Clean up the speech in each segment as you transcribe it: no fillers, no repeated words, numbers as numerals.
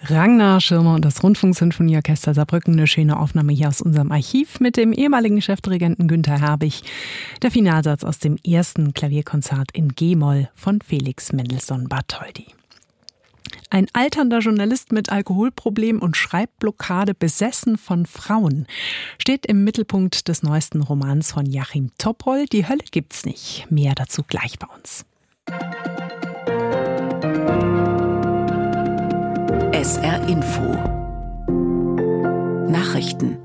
Ragnar Schirmer und das Rundfunksinfonieorchester Saarbrücken. Eine schöne Aufnahme hier aus unserem Archiv mit dem ehemaligen Chefdirigenten Günter Herbig. Der Finalsatz aus dem ersten Klavierkonzert in G-Moll von Felix Mendelssohn Bartholdy. Ein alternder Journalist mit Alkoholproblem und Schreibblockade, besessen von Frauen, steht im Mittelpunkt des neuesten Romans von Joachim Topol. Die Hölle gibt's nicht. Mehr dazu gleich bei uns. SR Info Nachrichten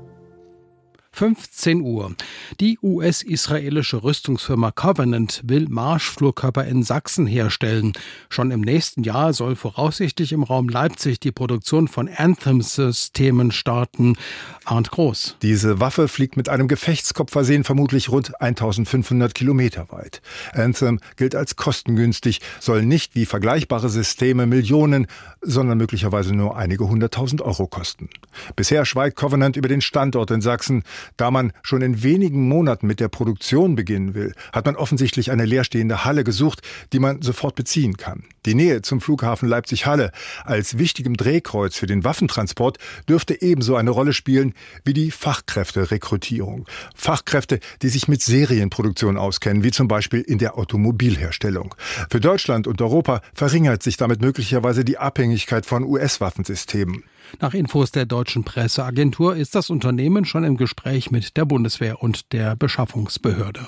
15 Uhr. Die US-israelische Rüstungsfirma Covenant will Marschflugkörper in Sachsen herstellen. Schon im nächsten Jahr soll voraussichtlich im Raum Leipzig die Produktion von Anthem-Systemen starten. Arndt Groß. Diese Waffe fliegt mit einem Gefechtskopf versehen vermutlich rund 1500 Kilometer weit. Anthem gilt als kostengünstig, soll nicht wie vergleichbare Systeme Millionen, sondern möglicherweise nur einige 100.000 Euro kosten. Bisher schweigt Covenant über den Standort in Sachsen. Da man schon in wenigen Monaten mit der Produktion beginnen will, hat man offensichtlich eine leerstehende Halle gesucht, die man sofort beziehen kann. Die Nähe zum Flughafen Leipzig-Halle als wichtigem Drehkreuz für den Waffentransport dürfte ebenso eine Rolle spielen wie die Fachkräfterekrutierung. Fachkräfte, die sich mit Serienproduktion auskennen, wie zum Beispiel in der Automobilherstellung. Für Deutschland und Europa verringert sich damit möglicherweise die Abhängigkeit von US-Waffensystemen. Nach Infos der deutschen Presseagentur ist das Unternehmen schon im Gespräch mit der Bundeswehr und der Beschaffungsbehörde.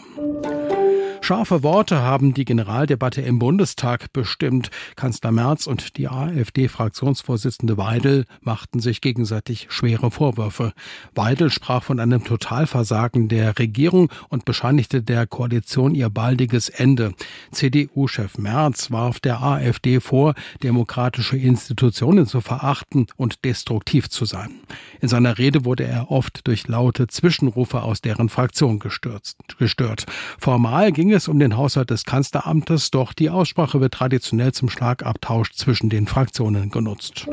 Scharfe Worte haben die Generaldebatte im Bundestag bestimmt. Kanzler Merz und die AfD-Fraktionsvorsitzende Weidel machten sich gegenseitig schwere Vorwürfe. Weidel sprach von einem Totalversagen der Regierung und bescheinigte der Koalition ihr baldiges Ende. CDU-Chef Merz warf der AfD vor, demokratische Institutionen zu verachten und destruktiv zu sein. In seiner Rede wurde er oft durch laute Zwischenrufe aus deren Fraktion gestört. Formal ging es um den Haushalt des Kanzleramtes, doch die Aussprache wird traditionell zum Schlagabtausch zwischen den Fraktionen genutzt.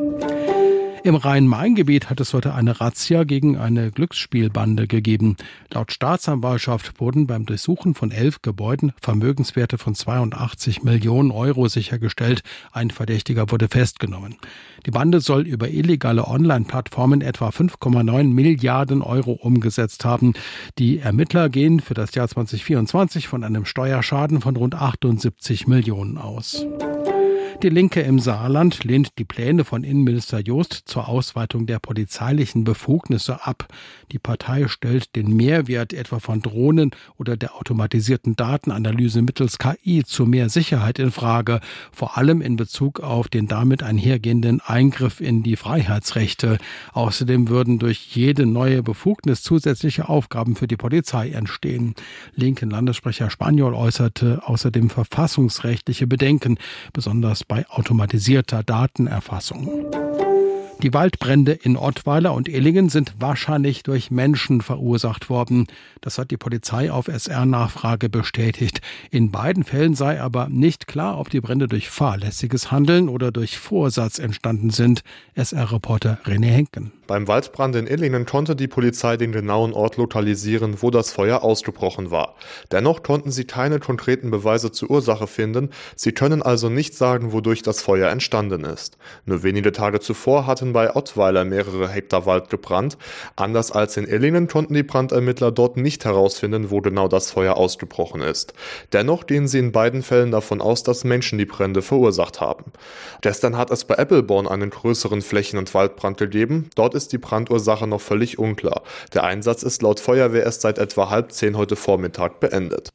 Im Rhein-Main-Gebiet hat es heute eine Razzia gegen eine Glücksspielbande gegeben. Laut Staatsanwaltschaft wurden beim Durchsuchen von 11 Gebäuden Vermögenswerte von 82 Millionen Euro sichergestellt. Ein Verdächtiger wurde festgenommen. Die Bande soll über illegale Online-Plattformen etwa 5,9 Milliarden Euro umgesetzt haben. Die Ermittler gehen für das Jahr 2024 von einem Steuerschaden von rund 78 Millionen aus. Die Linke im Saarland lehnt die Pläne von Innenminister Jost zur Ausweitung der polizeilichen Befugnisse ab. Die Partei stellt den Mehrwert etwa von Drohnen oder der automatisierten Datenanalyse mittels KI zu mehr Sicherheit in Frage, vor allem in Bezug auf den damit einhergehenden Eingriff in die Freiheitsrechte. Außerdem würden durch jede neue Befugnis zusätzliche Aufgaben für die Polizei entstehen. Linken Landessprecher Spaniol äußerte außerdem verfassungsrechtliche Bedenken, besonders bei automatisierter Datenerfassung. Die Waldbrände in Ottweiler und Illingen sind wahrscheinlich durch Menschen verursacht worden. Das hat die Polizei auf SR-Nachfrage bestätigt. In beiden Fällen sei aber nicht klar, ob die Brände durch fahrlässiges Handeln oder durch Vorsatz entstanden sind. SR-Reporter René Henken. Beim Waldbrand in Illingen konnte die Polizei den genauen Ort lokalisieren, wo das Feuer ausgebrochen war. Dennoch konnten sie keine konkreten Beweise zur Ursache finden. Sie können also nicht sagen, wodurch das Feuer entstanden ist. Nur wenige Tage zuvor hatten bei Ottweiler mehrere Hektar Wald gebrannt. Anders als in Illingen konnten die Brandermittler dort nicht herausfinden, wo genau das Feuer ausgebrochen ist. Dennoch gehen sie in beiden Fällen davon aus, dass Menschen die Brände verursacht haben. Gestern hat es bei Eppelborn einen größeren Flächen- und Waldbrand gegeben. Dort ist die Brandursache noch völlig unklar. Der Einsatz ist laut Feuerwehr erst seit etwa 9:30 heute Vormittag beendet.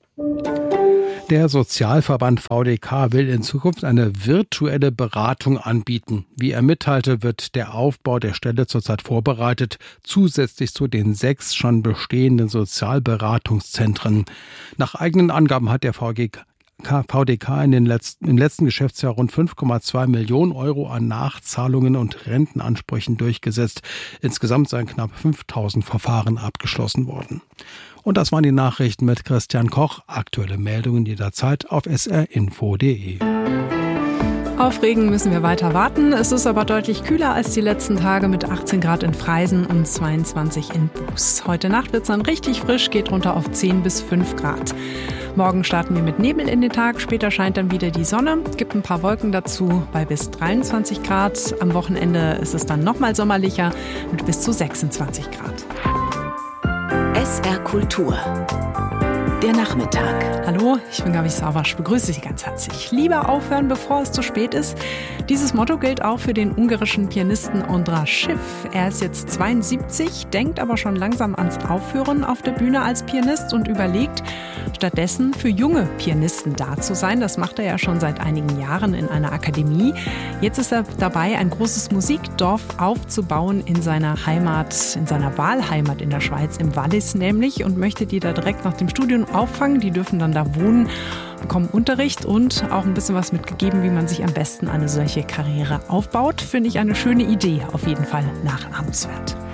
Der Sozialverband VDK will in Zukunft eine virtuelle Beratung anbieten. Wie er mitteilte, wird der Aufbau der Stelle zurzeit vorbereitet, zusätzlich zu den 6 schon bestehenden Sozialberatungszentren. Nach eigenen Angaben hat der VDK im letzten Geschäftsjahr rund 5,2 Millionen Euro an Nachzahlungen und Rentenansprüchen durchgesetzt. Insgesamt seien knapp 5.000 Verfahren abgeschlossen worden. Und das waren die Nachrichten mit Christian Koch. Aktuelle Meldungen jederzeit auf srinfo.de. Auf Regen müssen wir weiter warten. Es ist aber deutlich kühler als die letzten Tage mit 18 Grad in Freisen und 22 in Buß. Heute Nacht wird es dann richtig frisch, geht runter auf 10 bis 5 Grad. Morgen starten wir mit Nebel in den Tag, später scheint dann wieder die Sonne, gibt ein paar Wolken dazu bei bis 23 Grad. Am Wochenende ist es dann nochmal sommerlicher mit bis zu 26 Grad. SR Kultur. Der Nachmittag. Hallo, ich bin Gabi Savasch, begrüße Sie ganz herzlich. Lieber aufhören, bevor es zu spät ist. Dieses Motto gilt auch für den ungarischen Pianisten András Schiff. Er ist jetzt 72, denkt aber schon langsam ans Aufhören auf der Bühne als Pianist und überlegt, stattdessen für junge Pianisten da zu sein. Das macht er ja schon seit einigen Jahren in einer Akademie. Jetzt ist er dabei, ein großes Musikdorf aufzubauen in seiner Heimat, in seiner Wahlheimat in der Schweiz, im Wallis nämlich, und möchte die da direkt nach dem Studium auffangen. Die dürfen dann da wohnen, bekommen Unterricht und auch ein bisschen was mitgegeben, wie man sich am besten eine solche Karriere aufbaut. Finde ich eine schöne Idee, auf jeden Fall nachahmenswert.